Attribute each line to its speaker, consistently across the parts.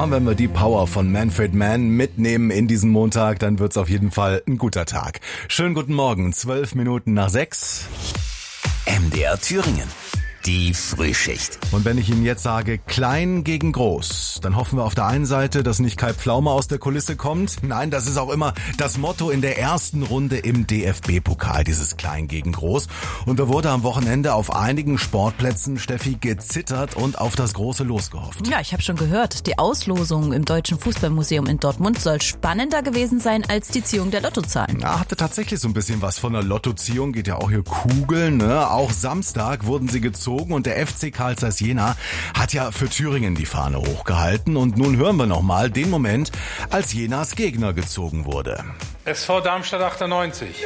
Speaker 1: Ja, wenn wir die Power von Manfred Mann mitnehmen in diesen Montag, dann wird's auf jeden Fall ein guter Tag. Schönen guten Morgen, 12 Minuten nach 6.
Speaker 2: MDR Thüringen. Die Frühschicht.
Speaker 1: Und wenn ich Ihnen jetzt sage, klein gegen groß, dann hoffen wir auf der einen Seite, dass nicht Kai Pflaume aus der Kulisse kommt. Nein, das ist auch immer das Motto in der ersten Runde im DFB-Pokal, dieses klein gegen groß. Und da wurde am Wochenende auf einigen Sportplätzen, Steffi, gezittert und auf das große Los gehofft.
Speaker 3: Ja, ich habe schon gehört, die Auslosung im Deutschen Fußballmuseum in Dortmund soll spannender gewesen sein als die Ziehung der Lottozahlen.
Speaker 1: Ja, hatte tatsächlich so ein bisschen was von der Lottoziehung, geht ja auch hier Kugeln, ne? Auch Samstag wurden sie gezogen. Und der FC Carl Zeiss Jena hat ja für Thüringen die Fahne hochgehalten. Und nun hören wir nochmal den Moment, als Jenas Gegner gezogen wurde.
Speaker 4: SV Darmstadt 98. Ja!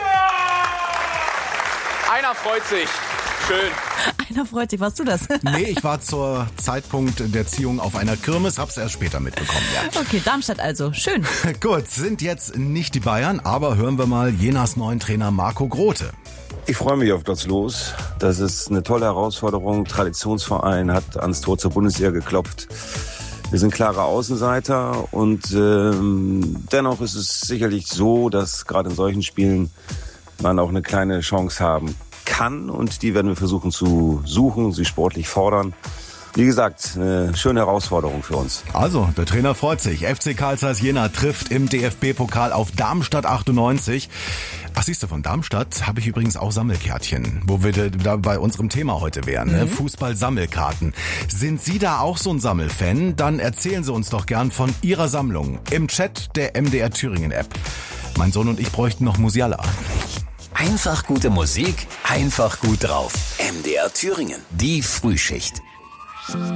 Speaker 5: Einer freut sich. Schön.
Speaker 3: Einer freut sich. Warst du das?
Speaker 1: Nee, ich war zur Zeitpunkt der Ziehung auf einer Kirmes, hab's erst später mitbekommen. Ja.
Speaker 3: Okay, Darmstadt also. Schön.
Speaker 1: Gut, sind jetzt nicht die Bayern, aber hören wir mal Jenas neuen Trainer Marco Grote.
Speaker 6: Ich freue mich auf das Los. Das ist eine tolle Herausforderung. Traditionsverein hat ans Tor zur Bundesliga geklopft. Wir sind klare Außenseiter und dennoch ist es sicherlich so, dass gerade in solchen Spielen man auch eine kleine Chance haben kann und die werden wir versuchen zu suchen, sie sportlich fordern. Wie gesagt, eine schöne Herausforderung für uns.
Speaker 1: Also, der Trainer freut sich. FC Carl Zeiss Jena trifft im DFB-Pokal auf Darmstadt 98. Ach, siehst du, von Darmstadt habe ich übrigens auch Sammelkärtchen, wo wir da bei unserem Thema heute wären. Ne? Fußball-Sammelkarten. Sind Sie da auch so ein Sammelfan? Dann erzählen Sie uns doch gern von Ihrer Sammlung im Chat der MDR Thüringen-App. Mein Sohn und ich bräuchten noch Musiala.
Speaker 2: Einfach gute Musik, einfach gut drauf. MDR Thüringen. Die Frühschicht.